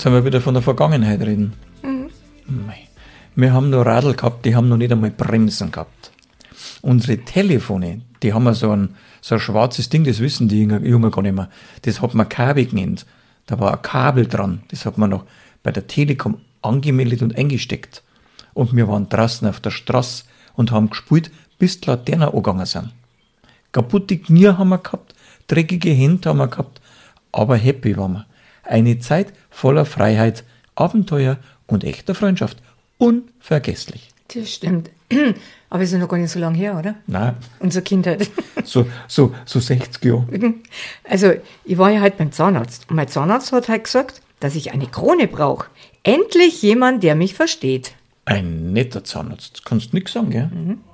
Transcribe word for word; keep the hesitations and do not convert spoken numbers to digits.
Sollen wir wieder von der Vergangenheit reden? Mhm. Mei. Wir haben noch Radl gehabt, die haben noch nicht einmal Bremsen gehabt. Unsere Telefone, die haben so ein, so ein schwarzes Ding, das wissen die Jungen gar nicht mehr. Das hat man Kabel genannt. Da war ein Kabel dran. Das hat man noch bei der Telekom angemeldet und eingesteckt. Und wir waren draußen auf der Straße und haben gespielt, bis die Laternen angegangen sind. Kaputte Knie haben wir gehabt, dreckige Hände haben wir gehabt, aber happy waren wir. Eine Zeit voller Freiheit, Abenteuer und echter Freundschaft. Unvergesslich. Das stimmt. Aber ist ja noch gar nicht so lange her, oder? Nein. Unsere Kindheit. So, so, so sechzig Jahre. Also, ich war ja halt beim Zahnarzt. Und mein Zahnarzt hat halt gesagt, dass ich eine Krone brauche. Endlich jemand, der mich versteht. Ein netter Zahnarzt. Kannst nix sagen, gell? Mhm.